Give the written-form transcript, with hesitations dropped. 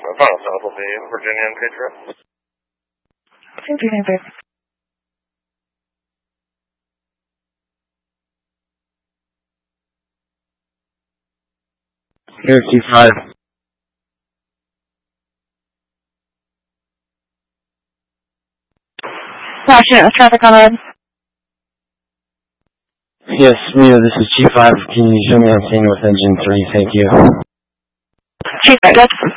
final stop will be Virginia and Patriot. Virginia and Patriot. Here, Q5. Roger, traffic on red. Yes, Reno, this is G5. Can you show me on scene with engine 3? Thank you. G5, that's